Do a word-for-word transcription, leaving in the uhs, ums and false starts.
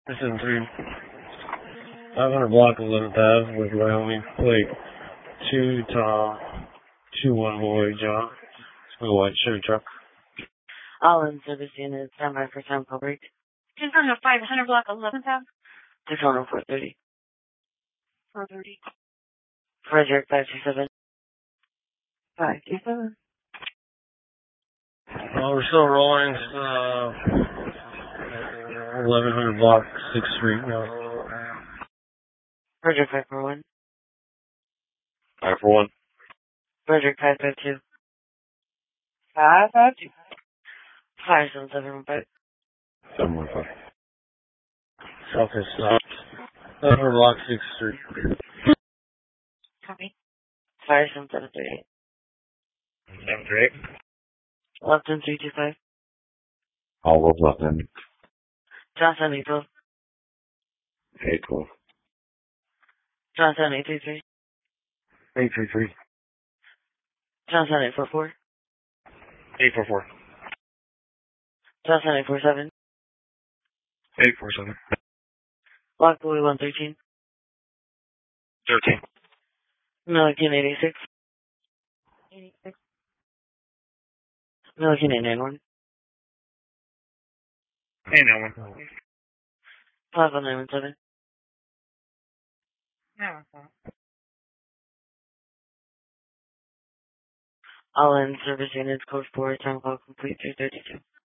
This is three. five hundred block eleventh Ave with Wyoming plate two Tom two one boy John. It's a white Chevy truck. All in service units, stand by for time call break. Ten from the five hundred block eleventh Ave. Six hundred four thirty. Four thirty. Frederick five two seven. Five two seven. Uh, we're still rolling. Uh, eleven hundred block sixth Street. No. Frederick five four one. Five for one. Frederick five five two. Five five two. Five seven seven one five. Seven one five. South is stopped. eleven hundred block sixth Street. Copy. Five seven seven three eight. Seven three eight. Left in three two five. All those left in. Johnson eight twelve. eight twelve. Johnson eight three three. eight three three. Johnson eight four four. eight four four. Johnson eight four seven. eight four seven. Block Boy one thirteen. thirteen. Milliken eighty six. Eighty six. Milliken eight nine one. Hey, no one. Plaza nine one seven. No. All in service units, code four, time call complete three thirty two.